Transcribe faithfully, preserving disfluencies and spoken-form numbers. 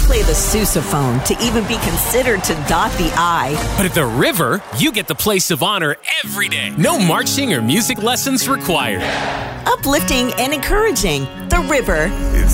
play the sousaphone to even be considered to dot the I. But at the River, you get the place of honor every day. No marching or music lessons required. Uplifting and encouraging. The River. It's